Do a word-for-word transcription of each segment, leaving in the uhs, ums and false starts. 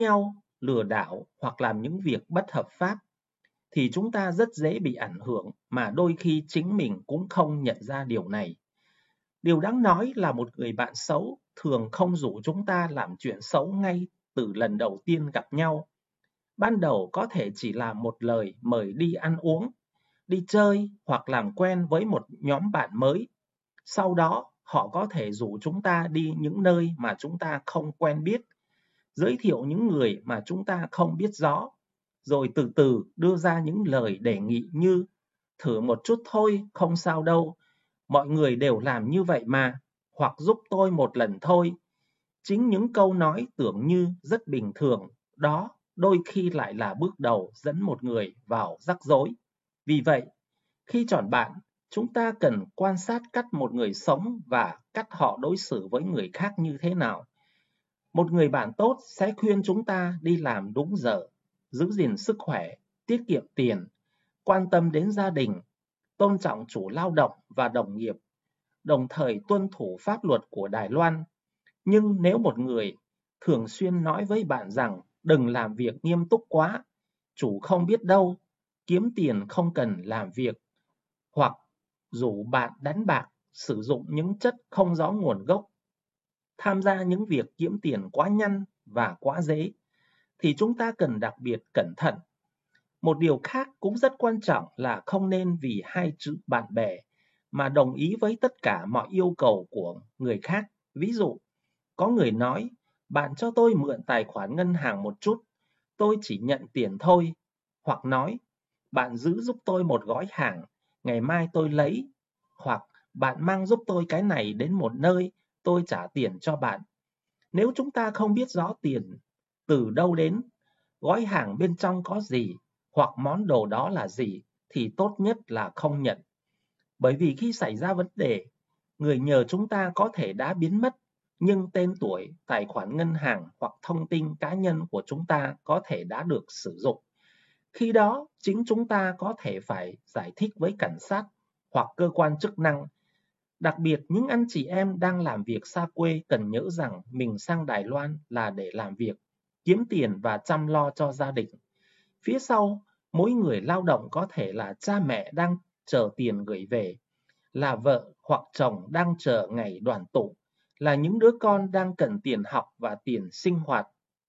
nhau, lừa đảo hoặc làm những việc bất hợp pháp, thì chúng ta rất dễ bị ảnh hưởng mà đôi khi chính mình cũng không nhận ra điều này. Điều đáng nói là một người bạn xấu thường không rủ chúng ta làm chuyện xấu ngay từ lần đầu tiên gặp nhau. Ban đầu có thể chỉ là một lời mời đi ăn uống, đi chơi hoặc làm quen với một nhóm bạn mới. Sau đó, họ có thể rủ chúng ta đi những nơi mà chúng ta không quen biết, giới thiệu những người mà chúng ta không biết rõ, rồi từ từ đưa ra những lời đề nghị như thử một chút thôi, không sao đâu, mọi người đều làm như vậy mà, hoặc giúp tôi một lần thôi. Chính những câu nói tưởng như rất bình thường, đó đôi khi lại là bước đầu dẫn một người vào rắc rối. Vì vậy, khi chọn bạn, chúng ta cần quan sát cách một người sống và cách họ đối xử với người khác như thế nào. Một người bạn tốt sẽ khuyên chúng ta đi làm đúng giờ, giữ gìn sức khỏe, tiết kiệm tiền, quan tâm đến gia đình, tôn trọng chủ lao động và đồng nghiệp, đồng thời tuân thủ pháp luật của Đài Loan. Nhưng nếu một người thường xuyên nói với bạn rằng đừng làm việc nghiêm túc quá, chủ không biết đâu, kiếm tiền không cần làm việc, hoặc rủ bạn đánh bạc, sử dụng những chất không rõ nguồn gốc, tham gia những việc kiếm tiền quá nhanh và quá dễ, thì chúng ta cần đặc biệt cẩn thận. Một điều khác cũng rất quan trọng là không nên vì hai chữ bạn bè mà đồng ý với tất cả mọi yêu cầu của người khác. Ví dụ, có người nói, bạn cho tôi mượn tài khoản ngân hàng một chút, tôi chỉ nhận tiền thôi. Hoặc nói, bạn giữ giúp tôi một gói hàng, ngày mai tôi lấy. Hoặc bạn mang giúp tôi cái này đến một nơi, tôi trả tiền cho bạn. Nếu chúng ta không biết rõ tiền từ đâu đến, gói hàng bên trong có gì, hoặc món đồ đó là gì, thì tốt nhất là không nhận. Bởi vì khi xảy ra vấn đề, người nhờ chúng ta có thể đã biến mất, nhưng tên tuổi, tài khoản ngân hàng hoặc thông tin cá nhân của chúng ta có thể đã được sử dụng. Khi đó, chính chúng ta có thể phải giải thích với cảnh sát hoặc cơ quan chức năng. Đặc biệt, những anh chị em đang làm việc xa quê cần nhớ rằng mình sang Đài Loan là để làm việc, kiếm tiền và chăm lo cho gia đình. Phía sau, mỗi người lao động có thể là cha mẹ đang chờ tiền gửi về, là vợ hoặc chồng đang chờ ngày đoàn tụ, là những đứa con đang cần tiền học và tiền sinh hoạt.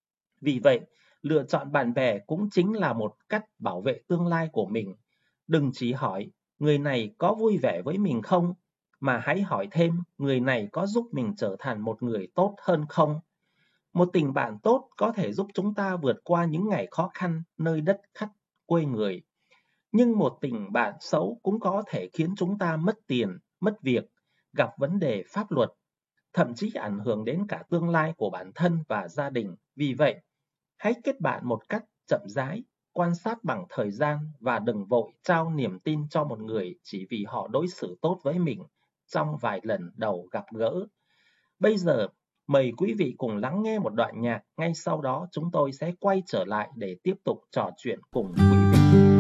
Vì vậy, lựa chọn bạn bè cũng chính là một cách bảo vệ tương lai của mình. Đừng chỉ hỏi người này có vui vẻ với mình không, mà hãy hỏi thêm người này có giúp mình trở thành một người tốt hơn không. Một tình bạn tốt có thể giúp chúng ta vượt qua những ngày khó khăn nơi đất khách quê người. Nhưng một tình bạn xấu cũng có thể khiến chúng ta mất tiền, mất việc, gặp vấn đề pháp luật, thậm chí ảnh hưởng đến cả tương lai của bản thân và gia đình. Vì vậy, hãy kết bạn một cách chậm rãi, quan sát bằng thời gian và đừng vội trao niềm tin cho một người chỉ vì họ đối xử tốt với mình trong vài lần đầu gặp gỡ. Bây giờ, mời quý vị cùng lắng nghe một đoạn nhạc, ngay sau đó chúng tôi sẽ quay trở lại để tiếp tục trò chuyện cùng quý vị.